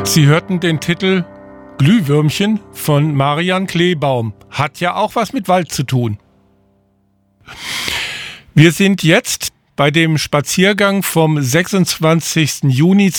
Sie hörten den Titel Glühwürmchen von Marian Kleebaum. Hat ja auch was mit Wald zu tun. Wir sind jetzt bei dem Spaziergang vom 26. Juni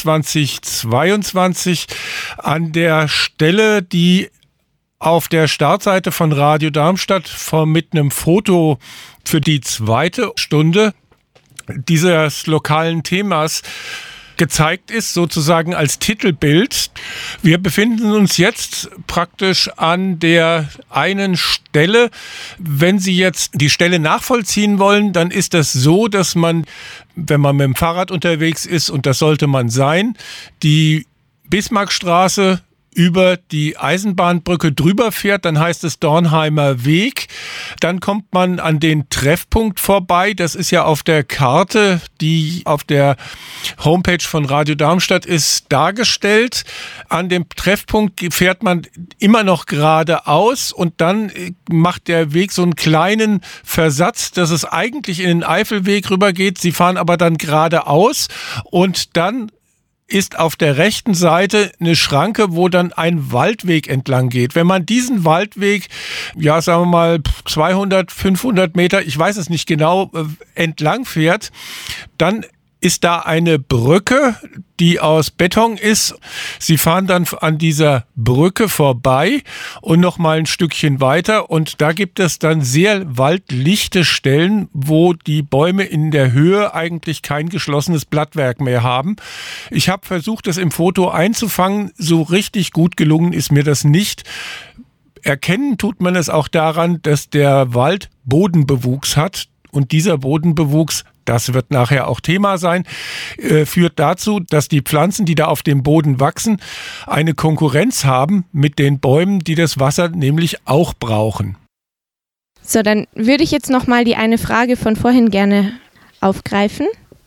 2022 an der Stelle, die auf der Startseite von Radio Darmstadt mit einem Foto für die zweite Stunde dieses lokalen Themas gezeigt ist, sozusagen als Titelbild. Wir befinden uns jetzt praktisch an der einen Stelle. Wenn Sie jetzt die Stelle nachvollziehen wollen, dann ist das so, dass man, wenn man mit dem Fahrrad unterwegs ist, und das sollte man sein, die Bismarckstraße über die Eisenbahnbrücke drüber fährt, dann heißt es Dornheimer Weg. Dann kommt man an den Treffpunkt vorbei. Das ist ja auf der Karte, die auf der Homepage von Radio Darmstadt ist, dargestellt. An dem Treffpunkt fährt man immer noch geradeaus und dann macht der Weg so einen kleinen Versatz, dass es eigentlich in den Eifelweg rübergeht. Sie fahren aber dann geradeaus und dann ist auf der rechten Seite eine Schranke, wo dann ein Waldweg entlang geht. Wenn man diesen Waldweg, ja, sagen wir mal 200, 500 Meter, ich weiß es nicht genau, entlang fährt, dann ist da eine Brücke, die aus Beton ist. Sie fahren dann an dieser Brücke vorbei und noch mal ein Stückchen weiter. Und da gibt es dann sehr waldlichte Stellen, wo die Bäume in der Höhe eigentlich kein geschlossenes Blattwerk mehr haben. Ich habe versucht, das im Foto einzufangen. So richtig gut gelungen ist mir das nicht. Erkennen tut man es auch daran, dass der Wald Bodenbewuchs hat. Und dieser Bodenbewuchs, das wird nachher auch Thema sein, führt dazu, dass die Pflanzen, die da auf dem Boden wachsen, eine Konkurrenz haben mit den Bäumen, die das Wasser nämlich auch brauchen. So, dann würde ich jetzt noch mal die eine Frage von vorhin gerne aufgreifen.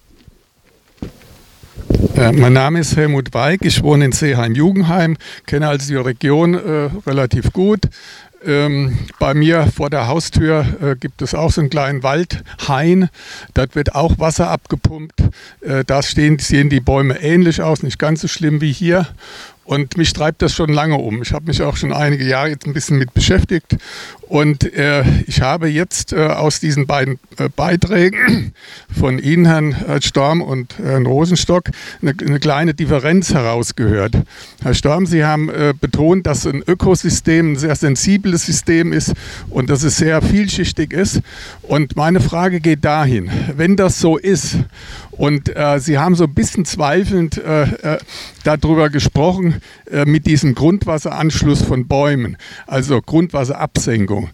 Mein Name ist Helmut Weig, ich wohne in Seeheim-Jugendheim, kenne also die Region relativ gut. Bei mir vor der Haustür gibt es auch so einen kleinen Waldhain. Dort wird auch Wasser abgepumpt. Da sehen die Bäume ähnlich aus, nicht ganz so schlimm wie hier. Und mich treibt das schon lange um. Ich habe mich auch schon einige Jahre jetzt ein bisschen mit beschäftigt. Und ich habe jetzt aus diesen beiden Beiträgen von Ihnen, Herrn Storm und Herrn Rosenstock, eine kleine Differenz herausgehört. Herr Storm, Sie haben betont, dass ein Ökosystem ein sehr sensibles System ist und dass es sehr vielschichtig ist. Und meine Frage geht dahin, wenn das so ist, und Sie haben so ein bisschen zweifelnd darüber gesprochen, mit diesem Grundwasseranschluss von Bäumen, also Grundwasserabsenkung.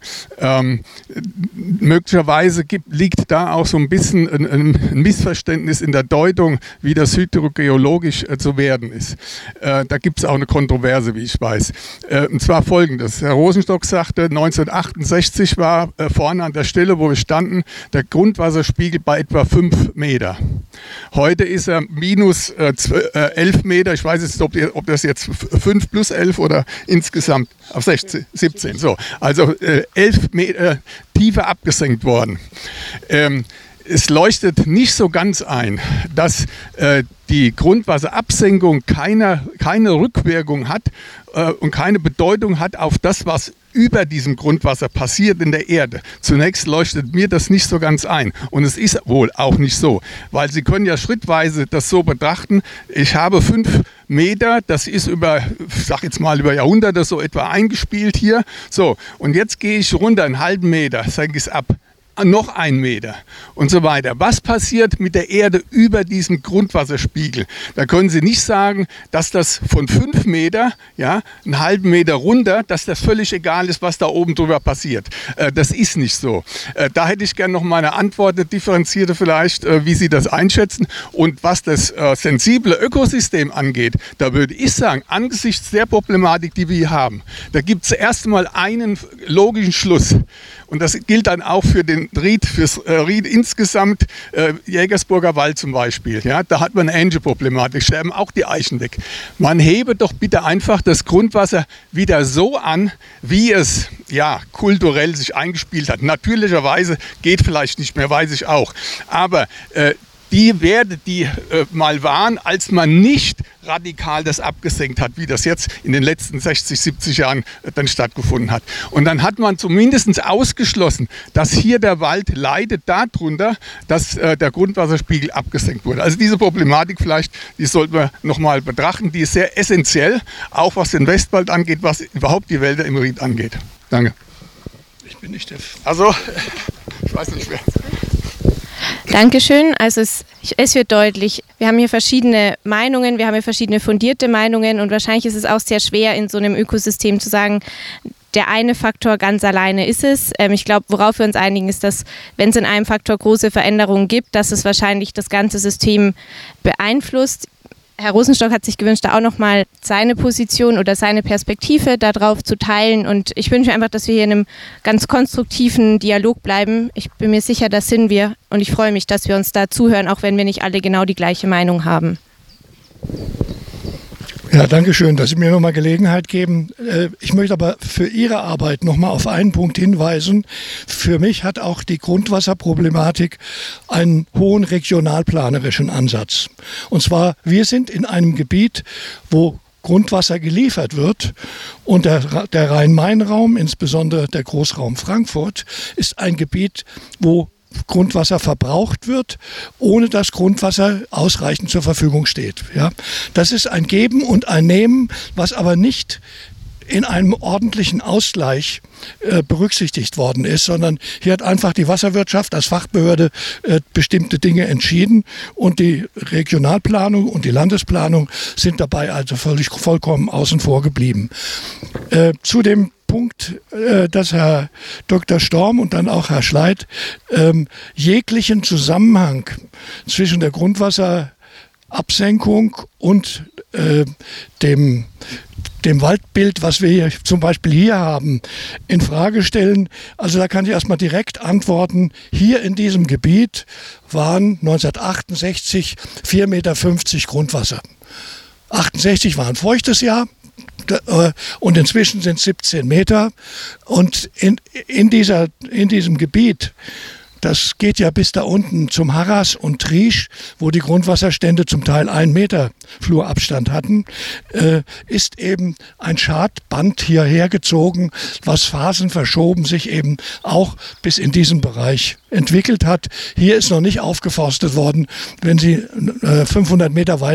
Möglicherweise liegt da auch so ein bisschen ein Missverständnis in der Deutung, wie das hydrogeologisch zu werden ist. Da gibt es auch eine Kontroverse, wie ich weiß. Und zwar folgendes. Herr Rosenstock sagte, 1968 war vorne an der Stelle, wo wir standen, der Grundwasserspiegel bei etwa 5 Meter. Heute ist er minus 11 Meter. Ich weiß jetzt nicht, ob das jetzt 5 plus 11 oder insgesamt auf 16, 17. So, also 11 Meter tiefer abgesenkt worden. Es leuchtet nicht so ganz ein, dass die Grundwasserabsenkung keine Rückwirkung hat und keine Bedeutung hat auf das, was über diesem Grundwasser passiert in der Erde. Zunächst leuchtet mir das nicht so ganz ein. Und es ist wohl auch nicht so, weil Sie können ja schrittweise das so betrachten. Ich habe 5 Meter, das ist über Jahrhunderte so etwa eingespielt hier. So, und jetzt gehe ich runter einen halben Meter, senke es ab. Noch 1 Meter und so weiter. Was passiert mit der Erde über diesem Grundwasserspiegel? Da können Sie nicht sagen, dass das von 5 Meter, ja, einen halben Meter runter, dass das völlig egal ist, was da oben drüber passiert. Das ist nicht so. Da hätte ich gerne noch mal eine Antwort, eine differenzierte vielleicht, wie Sie das einschätzen. Und was das sensible Ökosystem angeht, da würde ich sagen, angesichts der Problematik, die wir hier haben, da gibt es erst mal einen logischen Schluss. Und das gilt dann auch für den Ried, fürs Ried insgesamt, Jägersburger Wald zum Beispiel. Ja, da hat man eine ähnliche Problematik, sterben auch die Eichen weg. Man hebe doch bitte einfach das Grundwasser wieder so an, wie es ja kulturell sich eingespielt hat. Natürlicherweise geht vielleicht nicht mehr, weiß ich auch. Aber die Werte, die mal waren, als man nicht radikal das abgesenkt hat, wie das jetzt in den letzten 60, 70 Jahren dann stattgefunden hat. Und dann hat man zumindest ausgeschlossen, dass hier der Wald leidet darunter, dass der Grundwasserspiegel abgesenkt wurde. Also diese Problematik vielleicht, die sollten wir nochmal betrachten. Die ist sehr essentiell, auch was den Westwald angeht, was überhaupt die Wälder im Ried angeht. Danke. Ich bin nicht der... Also, ich weiß nicht wer. Dankeschön. Also es wird deutlich, wir haben hier verschiedene Meinungen, wir haben hier verschiedene fundierte Meinungen und wahrscheinlich ist es auch sehr schwer in so einem Ökosystem zu sagen, der eine Faktor ganz alleine ist es. Ich glaube, worauf wir uns einigen, ist, dass wenn es in einem Faktor große Veränderungen gibt, dass es wahrscheinlich das ganze System beeinflusst. Herr Rosenstock hat sich gewünscht, da auch nochmal seine Position oder seine Perspektive darauf zu teilen. Und ich wünsche mir einfach, dass wir hier in einem ganz konstruktiven Dialog bleiben. Ich bin mir sicher, das sind wir. Und ich freue mich, dass wir uns da zuhören, auch wenn wir nicht alle genau die gleiche Meinung haben. Ja, danke schön, dass Sie mir nochmal Gelegenheit geben. Ich möchte aber für Ihre Arbeit nochmal auf einen Punkt hinweisen. Für mich hat auch die Grundwasserproblematik einen hohen regionalplanerischen Ansatz. Und zwar, wir sind in einem Gebiet, wo Grundwasser geliefert wird und der Rhein-Main-Raum, insbesondere der Großraum Frankfurt, ist ein Gebiet, wo Grundwasser verbraucht wird, ohne dass Grundwasser ausreichend zur Verfügung steht. Ja? Das ist ein Geben und ein Nehmen, was aber nicht in einem ordentlichen Ausgleich berücksichtigt worden ist, sondern hier hat einfach die Wasserwirtschaft als Fachbehörde bestimmte Dinge entschieden und die Regionalplanung und die Landesplanung sind dabei also vollkommen außen vor geblieben. Zu dem Punkt, dass Herr Dr. Storm und dann auch Herr Schleit jeglichen Zusammenhang zwischen der Grundwasserabsenkung und dem Waldbild, was wir hier, zum Beispiel hier haben, in Frage stellen. Also da kann ich erstmal direkt antworten. Hier in diesem Gebiet waren 1968 4,50 Meter Grundwasser. 68 war ein feuchtes Jahr. Und inzwischen sind es 17 Meter. Und in diesem Gebiet, das geht ja bis da unten zum Harras und Triesch, wo die Grundwasserstände zum Teil 1 Meter Flurabstand hatten, ist eben ein Schadband hierher gezogen, was phasenverschoben sich eben auch bis in diesen Bereich entwickelt hat. Hier ist noch nicht aufgeforstet worden. Wenn Sie 500 Meter weiter